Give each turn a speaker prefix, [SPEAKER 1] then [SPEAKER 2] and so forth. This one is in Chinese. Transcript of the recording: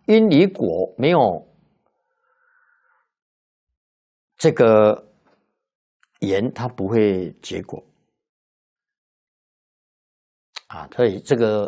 [SPEAKER 1] 阴离果没有这个盐，它不会结果啊。所以这个